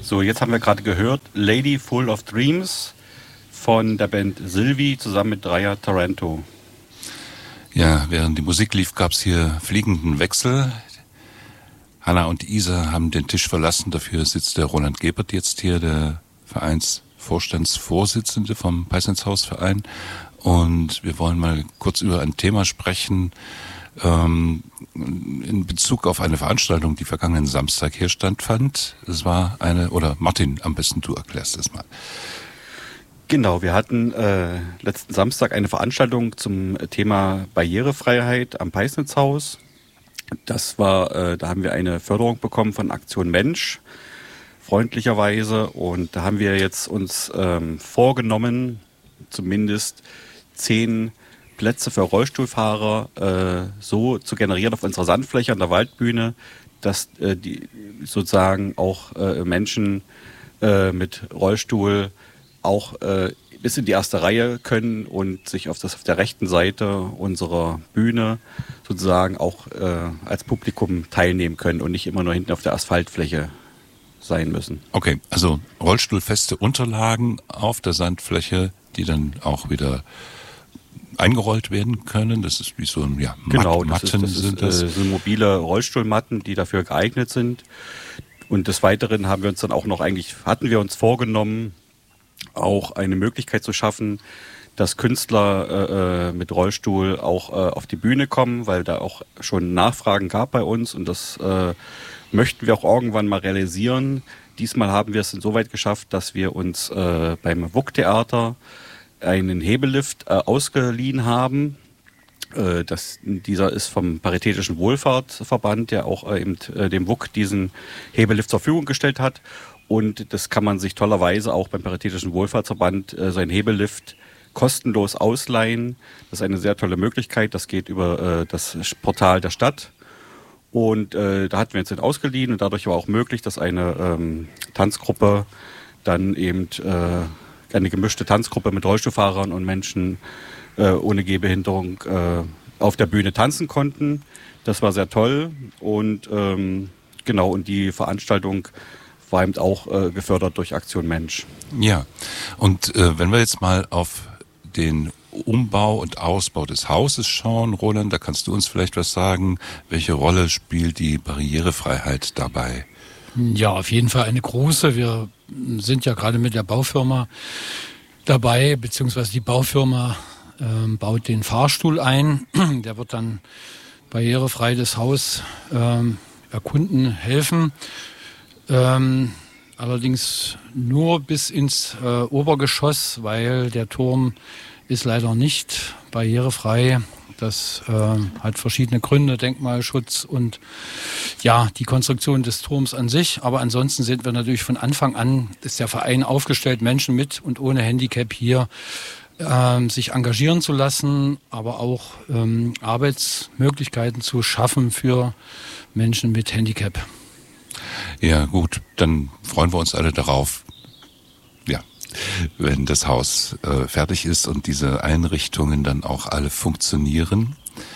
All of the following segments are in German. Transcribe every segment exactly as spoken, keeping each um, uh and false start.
So, jetzt haben wir gerade gehört Lady Full of Dreams von der Band Sylvie zusammen mit Dreier Taranto. Ja, während die Musik lief, gab es hier fliegenden Wechsel. Hanna und Isa haben den Tisch verlassen. Dafür sitzt der Roland Gebert jetzt hier, der Vereinsvorstandsvorsitzende vom Peißenshausverein. Und wir wollen mal kurz über ein Thema sprechen, ähm, in Bezug auf eine Veranstaltung, die vergangenen Samstag hier stattfand. Es war eine, oder Martin, am besten du erklärst es mal. Genau, wir hatten äh, letzten Samstag eine Veranstaltung zum Thema Barrierefreiheit am Peißnitzhaus. Das war, äh, da haben wir eine Förderung bekommen von Aktion Mensch, freundlicherweise. Und da haben wir jetzt uns ähm, vorgenommen, zumindest zehn Plätze für Rollstuhlfahrer äh, so zu generieren auf unserer Sandfläche an der Waldbühne, dass äh, die sozusagen auch äh, Menschen äh, mit Rollstuhl auch äh, bis in die erste Reihe können und sich auf, das, auf der rechten Seite unserer Bühne sozusagen auch äh, als Publikum teilnehmen können und nicht immer nur hinten auf der Asphaltfläche sein müssen. Okay, also rollstuhlfeste Unterlagen auf der Sandfläche, die dann auch wieder eingerollt werden können. Das ist wie so ein, ja, genau, Mat- das Matten ist, das sind ist, das. äh, sind mobile Rollstuhlmatten, die dafür geeignet sind. Und des Weiteren haben wir uns dann auch noch eigentlich, hatten wir uns vorgenommen, auch eine Möglichkeit zu schaffen, dass Künstler äh, mit Rollstuhl auch äh, auf die Bühne kommen, weil da auch schon Nachfragen gab bei uns und das äh, möchten wir auch irgendwann mal realisieren. Diesmal haben wir es insoweit geschafft, dass wir uns äh, beim W U K-Theater einen Hebellift äh, ausgeliehen haben. Äh, das, dieser ist vom Paritätischen Wohlfahrtsverband, der auch äh, eben, äh, dem W U K diesen Hebellift zur Verfügung gestellt hat. Und das kann man sich tollerweise auch beim Paritätischen Wohlfahrtsverband äh, sein Hebellift kostenlos ausleihen. Das ist eine sehr tolle Möglichkeit. Das geht über äh, das Portal der Stadt. Und äh, da hatten wir uns den ausgeliehen und dadurch war auch möglich, dass eine ähm, Tanzgruppe dann eben äh, eine gemischte Tanzgruppe mit Rollstuhlfahrern und Menschen äh, ohne Gehbehinderung äh, auf der Bühne tanzen konnten. Das war sehr toll und ähm, genau, und die Veranstaltung war eben auch äh, gefördert durch Aktion Mensch. Ja, und äh, wenn wir jetzt mal auf den Umbau und Ausbau des Hauses schauen, Roland, da kannst du uns vielleicht was sagen. Welche Rolle spielt die Barrierefreiheit dabei? Ja, auf jeden Fall eine große. Wir sind ja gerade mit der Baufirma dabei, beziehungsweise die Baufirma ähm, baut den Fahrstuhl ein. Der wird dann barrierefrei das Haus ähm, erkunden, helfen. Ähm, allerdings nur bis ins äh, Obergeschoss, weil der Turm ist leider nicht barrierefrei. Das äh, hat verschiedene Gründe, Denkmalschutz und ja, die Konstruktion des Turms an sich. Aber ansonsten sind wir natürlich von Anfang an, ist der Verein aufgestellt, Menschen mit und ohne Handicap hier äh, sich engagieren zu lassen, aber auch ähm, Arbeitsmöglichkeiten zu schaffen für Menschen mit Handicap. Ja, gut, dann freuen wir uns alle darauf, ja, wenn das Haus äh, fertig ist und diese Einrichtungen dann auch alle funktionieren.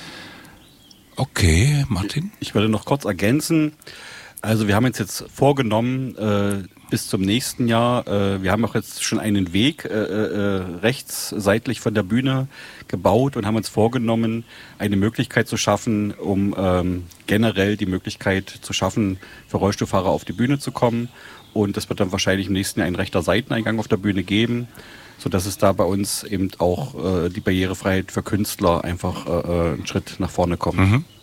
Okay, Martin? Ich würde noch kurz ergänzen. Also wir haben uns jetzt vorgenommen, äh, bis zum nächsten Jahr, äh, wir haben auch jetzt schon einen Weg äh, äh, rechts seitlich von der Bühne gebaut und haben uns vorgenommen, eine Möglichkeit zu schaffen, um ähm, generell die Möglichkeit zu schaffen, für Rollstuhlfahrer auf die Bühne zu kommen. Und das wird dann wahrscheinlich im nächsten Jahr ein rechter Seiteneingang auf der Bühne geben, sodass es da bei uns eben auch äh, die Barrierefreiheit für Künstler einfach äh, einen Schritt nach vorne kommt. Mhm.